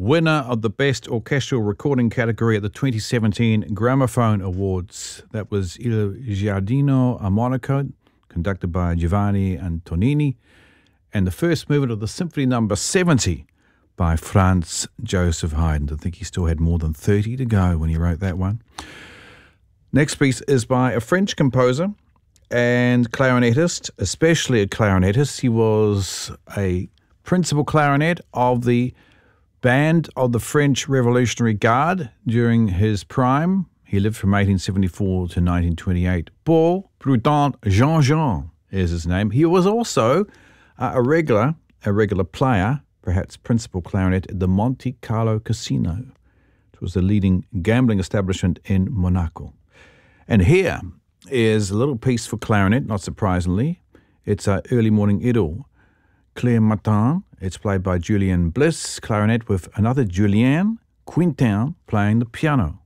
winner of the Best Orchestral Recording category at the 2017 Gramophone Awards. That was Il Giardino Armonico, conducted by Giovanni Antonini, and the first movement of the Symphony No. 70 by Franz Joseph Haydn. I think he still had more than 30 to go when he wrote that one. Next piece is by a French composer and clarinetist, especially a clarinetist. He was a principal clarinet of the band of the French Revolutionary Guard during his prime. He lived from 1874 to 1928. Paul Prudent Jean-Jean is his name. He was also a regular player, perhaps principal clarinet at the Monte Carlo Casino, which was the leading gambling establishment in Monaco. And here is a little piece for clarinet, not surprisingly. It's an early morning idyll, Clair Matin. It's played by Julien Bliss, clarinet, with another Julien Quintin playing the piano.